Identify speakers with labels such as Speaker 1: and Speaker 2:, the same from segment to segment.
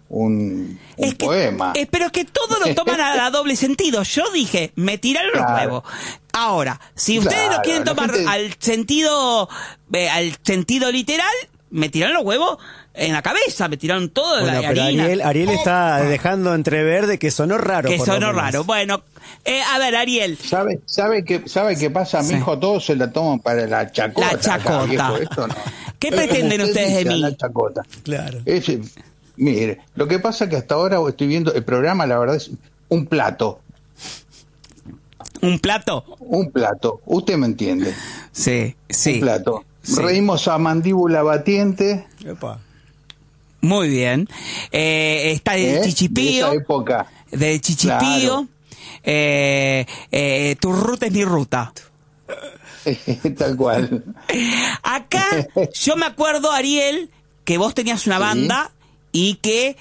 Speaker 1: un poema.
Speaker 2: Pero es que todo lo toman a doble sentido. Yo dije, me tiraron los huevos. Ahora, si ustedes lo quieren tomar al sentido literal, me tiraron los huevos en la cabeza, me tiraron todo la harina.
Speaker 3: Ariel está dejando entrever de que sonó raro.
Speaker 2: Que sonó raro. Bueno, a ver, Ariel.
Speaker 1: ¿Sabe qué pasa? Mi hijo todos se la toman para la chacota.
Speaker 2: La chacota.
Speaker 1: Viejo, esto no.
Speaker 2: ¿Qué pretenden ustedes de mí?
Speaker 1: La chacota.
Speaker 3: Claro.
Speaker 1: Mire, lo que pasa es que hasta ahora estoy viendo el programa, la verdad es un plato.
Speaker 2: ¿Un plato?
Speaker 1: Un plato, usted me entiende.
Speaker 2: Sí.
Speaker 1: Un plato.
Speaker 2: Sí.
Speaker 1: Reímos a mandíbula batiente.
Speaker 3: Epa.
Speaker 2: Muy bien. Está el Chichipío.
Speaker 1: De esa época.
Speaker 2: De Chichipío.
Speaker 1: Claro.
Speaker 2: Tu ruta es mi ruta.
Speaker 1: Tal cual.
Speaker 2: Acá yo me acuerdo, Ariel, que vos tenías una banda y que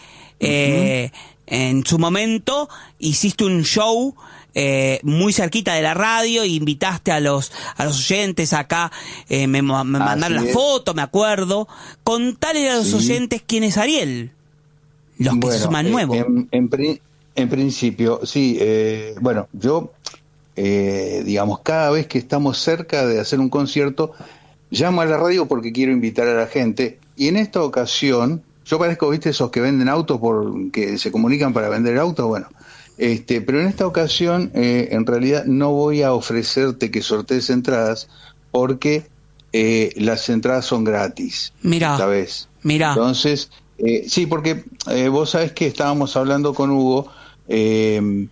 Speaker 2: en su momento hiciste un show muy cerquita de la radio e invitaste a los oyentes acá, me mandaron la foto, me acuerdo. Contale a los oyentes quién es Ariel, los que se suman nuevos.
Speaker 1: En principio, sí, bueno, yo, digamos, cada vez que estamos cerca de hacer un concierto, llamo a la radio porque quiero invitar a la gente, y en esta ocasión, yo parezco, viste, esos que venden autos que se comunican para vender autos, bueno, pero en esta ocasión, en realidad no voy a ofrecerte que sortees entradas, porque las entradas son gratis.
Speaker 2: Mirá,
Speaker 1: ¿sabes?
Speaker 2: Mirá.
Speaker 1: Entonces, sí, porque vos sabés que estábamos hablando con Hugo, que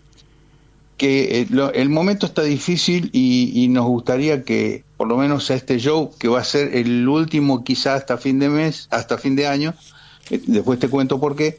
Speaker 1: el momento está difícil y nos gustaría que, por lo menos a este show, que va a ser el último quizá hasta fin de mes, hasta fin de año, después te cuento por qué,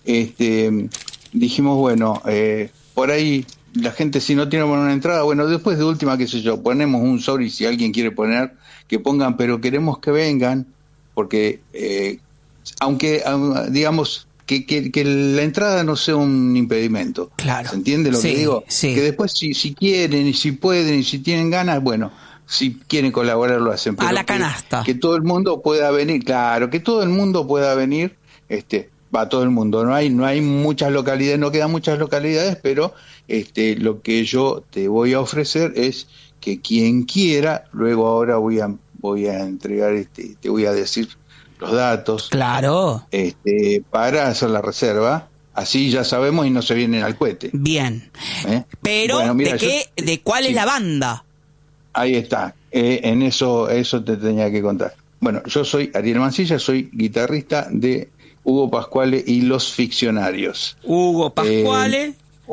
Speaker 1: dijimos, bueno, por ahí la gente si no tiene una entrada, bueno, después de última, qué sé yo, ponemos un sobre y si alguien quiere poner, que pongan, pero queremos que vengan, porque aunque, digamos, que la entrada no sea un impedimento.
Speaker 2: Claro.
Speaker 1: ¿Se entiende lo que digo?
Speaker 2: Sí.
Speaker 1: Que después si quieren y si pueden y si tienen ganas, bueno, si quieren colaborar lo hacen. Pero
Speaker 2: a la canasta.
Speaker 1: Que todo el mundo pueda venir, claro, que todo el mundo pueda venir, va todo el mundo. No hay muchas localidades, no quedan muchas localidades, pero lo que yo te voy a ofrecer es que quien quiera, luego ahora voy a entregar, te voy a decir los datos.
Speaker 2: Claro.
Speaker 1: Para hacer la reserva, así ya sabemos y no se vienen al cohete.
Speaker 2: Bien. Pero, bueno, mira, ¿de cuál es la banda?
Speaker 1: Ahí está. En eso te tenía que contar. Bueno, yo soy Ariel Mancilla, soy guitarrista de Hugo Pascuale y Los Ficcionarios.
Speaker 2: Hugo Pascuale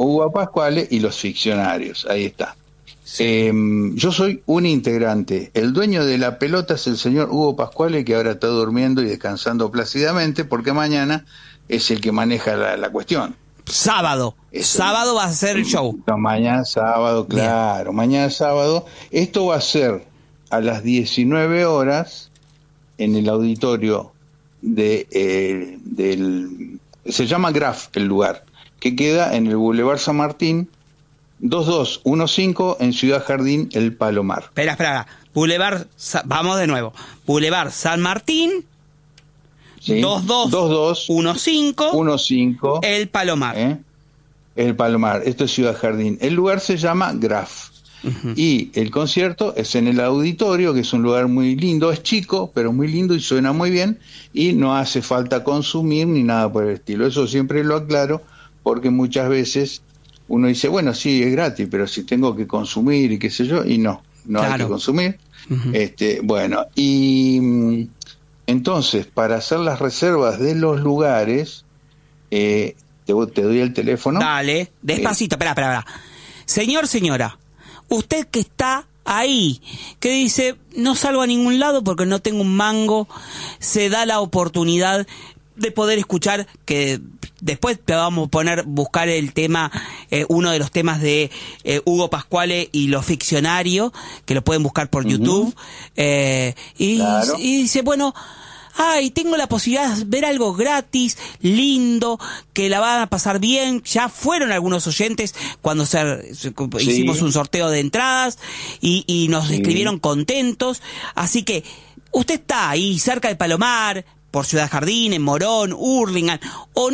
Speaker 1: y Los Ficcionarios, ahí está. Sí. Yo soy un integrante. El dueño de la pelota es el señor Hugo Pascuale, que ahora está durmiendo y descansando plácidamente, porque mañana es el que maneja la cuestión.
Speaker 2: Sábado va a ser el show.
Speaker 1: No, mañana sábado, claro. Bien. Mañana sábado. Esto va a ser a las 19 horas en el auditorio se llama Graf el lugar, que queda en el Boulevard San Martín 2215 en Ciudad Jardín, El Palomar.
Speaker 2: Espera. Vamos de nuevo. Boulevard San Martín, sí. 2215 El Palomar.
Speaker 1: El Palomar, esto es Ciudad Jardín. El lugar se llama Graf. Uh-huh. Y el concierto es en el auditorio, que es un lugar muy lindo, es chico, pero muy lindo y suena muy bien, y no hace falta consumir ni nada por el estilo. Eso siempre lo aclaro, porque muchas veces uno dice, bueno, sí, es gratis, pero si tengo que consumir y qué sé yo, y no claro. Hay que consumir. Uh-huh. Bueno, y entonces, para hacer las reservas de los lugares, te doy el teléfono.
Speaker 2: Dale, despacito, espera. Señora, usted que está ahí, que dice, no salgo a ningún lado porque no tengo un mango, se da la oportunidad de poder escuchar, que después te vamos a buscar el tema, uno de los temas de Hugo Pascuale y Los Ficcionarios, que lo pueden buscar por YouTube, claro. Y dice, bueno, tengo la posibilidad de ver algo gratis, lindo, que la van a pasar bien. Ya fueron algunos oyentes cuando hicimos un sorteo de entradas y nos escribieron contentos. Así que usted está ahí cerca de Palomar, por Ciudad Jardín, en Morón, Hurlingham, o